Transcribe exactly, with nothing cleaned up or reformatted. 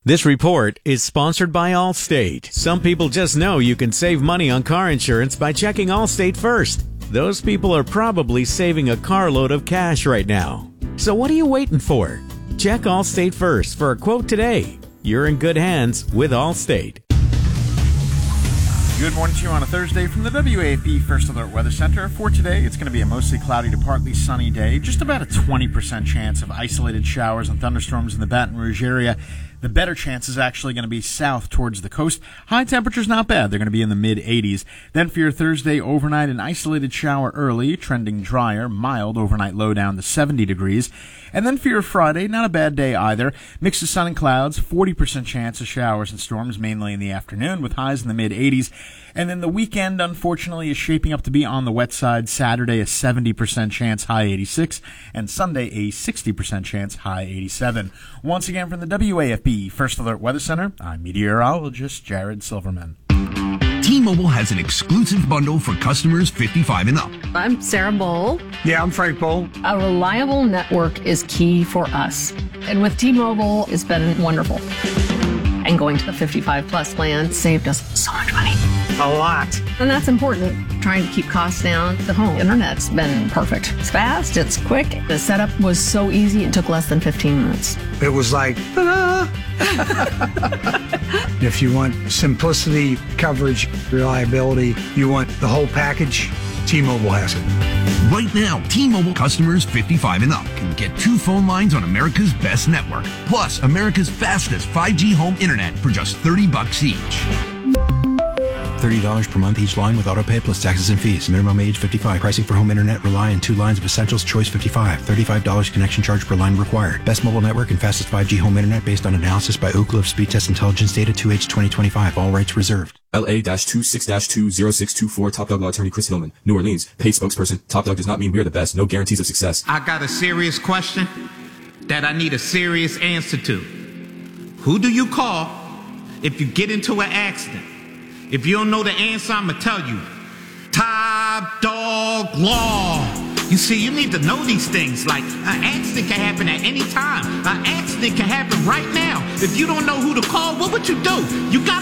This report is sponsored by Allstate. Some people just know you can save money on car insurance by checking Allstate first. Those people are probably saving a carload of cash right now. So what are you waiting for? Check Allstate first for a quote today. You're in good hands with Allstate. Good morning to you on a Thursday from the W A F B First Alert Weather Center. For today, it's going to be a mostly cloudy to partly sunny day. Just about a twenty percent chance of isolated showers and thunderstorms in the Baton Rouge area. The better chance is actually going to be south towards the coast. High temperatures not bad. They're going to be in the mid eighties. Then for your Thursday overnight, an isolated shower early, trending drier, mild overnight low down to seventy degrees. And then for your Friday, not a bad day either. Mix of sun and clouds, forty percent chance of showers and storms, mainly in the afternoon, with highs in the mid eighties. And then the weekend, unfortunately, is shaping up to be on the wet side. Saturday, a seventy percent chance, high eighty-six. And Sunday, a sixty percent chance, high eighty-seven. Once again, from the W A F B First Alert Weather Center, I'm meteorologist Jared Silverman. T-Mobile has an exclusive bundle for customers fifty-five and up. I'm Sarah Bowl. Yeah, I'm Frank Bowl. A reliable network is key for us. And with T-Mobile, it's been wonderful. And going to the fifty-five plus plan saved us so much money. A lot. And that's important. Trying to keep costs down. The home internet's been perfect. It's fast, it's quick. The setup was so easy, it took less than fifteen minutes. It was like, ta-da! If you want simplicity, coverage, reliability, you want the whole package, T-Mobile has it. Right now, T-Mobile customers fifty-five and up can get two phone lines on America's best network, plus America's fastest five G home internet for just thirty bucks each. thirty dollars per month each line with autopay plus taxes and fees. Minimum age fifty-five. Pricing for home internet rely on two lines of Essentials Choice fifty-five. thirty-five dollars connection charge per line required. Best mobile network and fastest five G home internet based on analysis by Ookla of Speed Test Intelligence Data two H twenty twenty-five. All rights reserved. L A two six two zero six two four. Top Dog Law Attorney Chris Hillman. New Orleans. Paid spokesperson. Top Dog does not mean we're the best. No guarantees of success. I got a serious question that I need a serious answer to. Who do you call if you get into an accident? If you don't know the answer, I'm going to tell you. Top Dog Law. You see, you need to know these things. Like, an accident can happen at any time. An accident can happen right now. If you don't know who to call, what would you do? You got